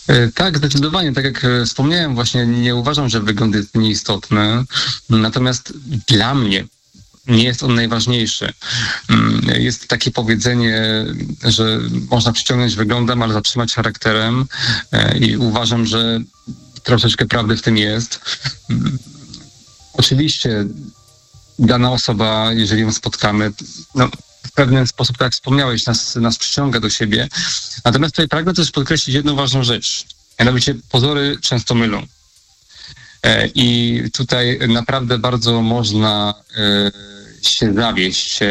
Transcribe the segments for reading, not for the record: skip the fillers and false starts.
Tak, zdecydowanie. Tak jak wspomniałem, właśnie nie uważam, że wygląd jest nieistotny. Natomiast dla mnie nie jest on najważniejszy. Jest takie powiedzenie, że można przyciągnąć wyglądem, ale zatrzymać charakterem i uważam, że troszeczkę prawdy w tym jest. Oczywiście dana osoba, jeżeli ją spotkamy, w pewien sposób, tak jak wspomniałeś, nas przyciąga do siebie. Natomiast tutaj pragnę też podkreślić jedną ważną rzecz. Mianowicie pozory często mylą. I tutaj naprawdę bardzo można się zawieść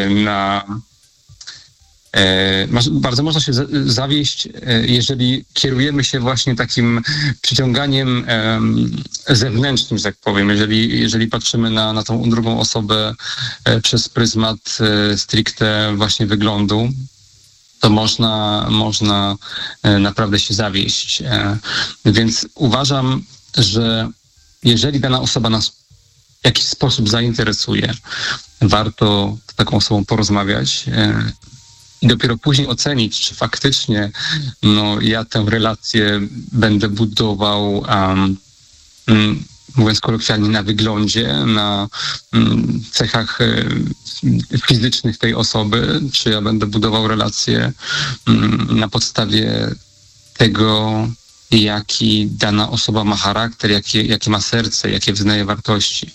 bardzo można się zawieść, jeżeli kierujemy się właśnie takim przyciąganiem zewnętrznym, że tak powiem. Jeżeli patrzymy na tą drugą osobę przez pryzmat stricte właśnie wyglądu, to można naprawdę się zawieść. Więc uważam, że jeżeli dana osoba nas w jakiś sposób zainteresuje, warto z taką osobą porozmawiać i dopiero później ocenić, czy faktycznie ja tę relację będę budował, mówiąc kolokwialnie, na wyglądzie, na cechach fizycznych tej osoby, czy ja będę budował relację na podstawie tego, jaki dana osoba ma charakter, jakie ma serce, jakie wyznaje wartości.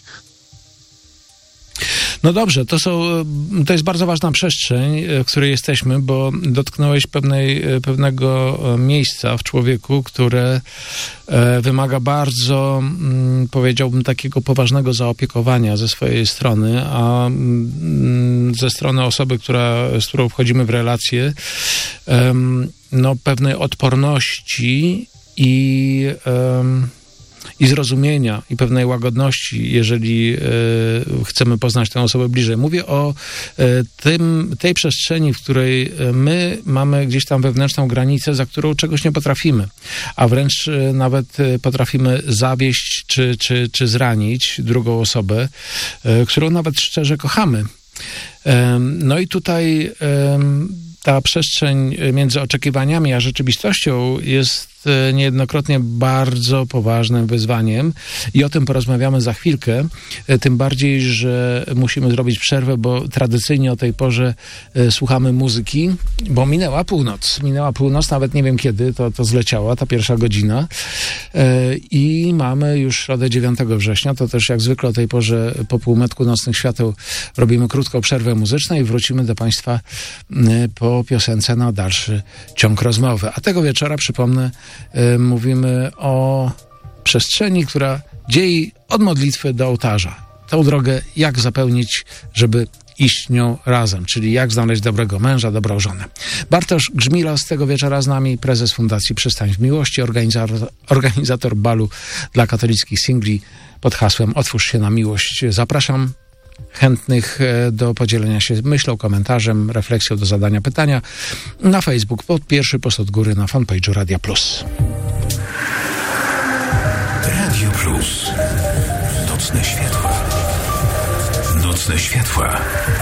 No dobrze, to jest bardzo ważna przestrzeń, w której jesteśmy, bo dotknąłeś pewnego miejsca w człowieku, które wymaga bardzo, powiedziałbym, takiego poważnego zaopiekowania ze swojej strony, a ze strony osoby, z którą wchodzimy w relację, pewnej odporności i zrozumienia i pewnej łagodności, jeżeli chcemy poznać tę osobę bliżej. Mówię o tej przestrzeni, w której my mamy gdzieś tam wewnętrzną granicę, za którą czegoś nie potrafimy, a wręcz nawet potrafimy zawieść czy zranić drugą osobę, którą nawet szczerze kochamy. No i tutaj ta przestrzeń między oczekiwaniami a rzeczywistością jest niejednokrotnie bardzo poważnym wyzwaniem i o tym porozmawiamy za chwilkę, tym bardziej, że musimy zrobić przerwę, bo tradycyjnie o tej porze słuchamy muzyki, bo minęła północ, nawet nie wiem kiedy to zleciała, ta pierwsza godzina i mamy już środę 9 września, to też jak zwykle o tej porze po półmetku Nocnych Świateł robimy krótką przerwę muzyczną i wrócimy do Państwa po piosence na dalszy ciąg rozmowy. A tego wieczora, przypomnę, mówimy o przestrzeni, która dzieli od modlitwy do ołtarza. Tą drogę jak zapełnić, żeby iść nią razem, czyli jak znaleźć dobrego męża, dobrą żonę. Bartosz Grzmilas tego wieczora z nami, prezes Fundacji Przystań w Miłości, organizator balu dla katolickich singli pod hasłem Otwórz się na miłość. Zapraszam chętnych do podzielenia się myślą, komentarzem, refleksją, do zadania pytania na Facebook, pierwszy post od góry na fanpage'u Radia Plus. Radio Plus. Nocne światła. Nocne światła.